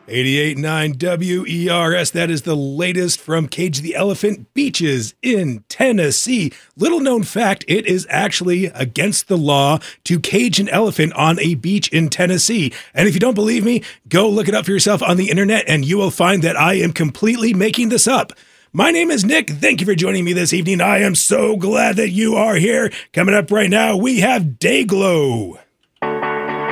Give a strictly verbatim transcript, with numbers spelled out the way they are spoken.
eighty-eight point nine W E R S. That is the latest from Cage the Elephant Beaches in Tennessee. Little known fact, it is actually against the law to cage an elephant on a beach in Tennessee. And if you don't believe me, go look it up for yourself on the internet and you will find that I am completely making this up. My name is Nick. Thank you for joining me this evening. I am so glad that you are here. Coming up right now, we have Dayglow.